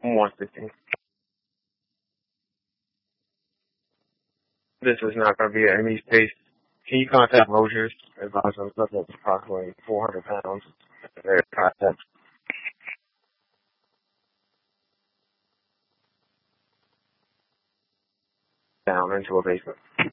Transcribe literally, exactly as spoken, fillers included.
one fifty. This is not going to be at Amy's pace. Can you contact Rogers? Advise them that it's approximately four hundred pounds. Their contact down into a basement.